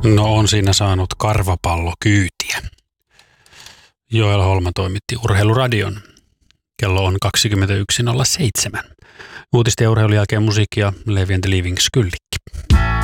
No on siinä saanut karvapallokyytiä. Joel Holma toimitti Urheiluradion. Kello on 21.07. Uutisten ja urheilun jälkeen musiikkia Levi and the Leaving Skyllikki.